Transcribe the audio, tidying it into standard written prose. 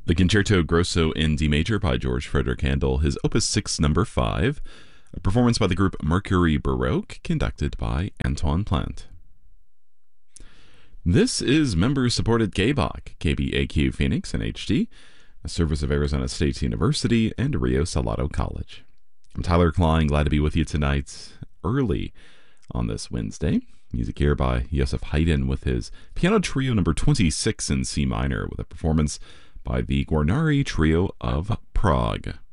The Concerto Grosso in D major by George Frederick Handel, his Opus 6 number 5, a performance by the group Mercury Baroque, conducted by Antoine Plant. This is member-supported KBOC, KBAQ Phoenix in HD, a service of Arizona State University and Rio Salado College. I'm Tyler Klein, glad to be with you tonight, early on this Wednesday. Music here by Joseph Haydn with his Piano Trio number 26 in C minor, with a performance by the Guarneri Trio of Prague.